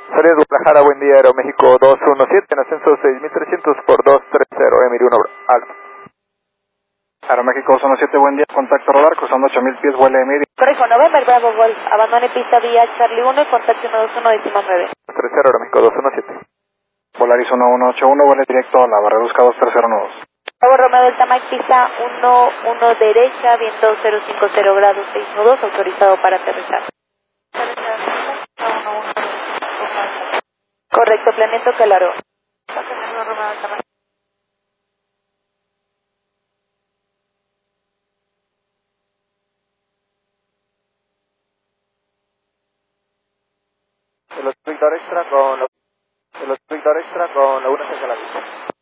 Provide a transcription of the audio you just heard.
Salida de Guadalajara, buen día, Aeroméxico 217, en ascenso 6300 por 230, Emir 1 Alfa. Aeroméxico 217, buen día, contacto radar, cruzando 8000 pies, vuela Emir. Correcto, November Bravo Golf, abandone pista vía Charlie 1 y contacto 121.9. 30, Aeroméxico 217. Volaris 1181, vuela directo a la barra busca 2302. Bravo Romeo Delta Mike, pista 11 derecha, viento 050 grados 612, autorizado para aterrizar. Correcto, planeto Calaro. El Victor Extra con la 1 hacia la pista.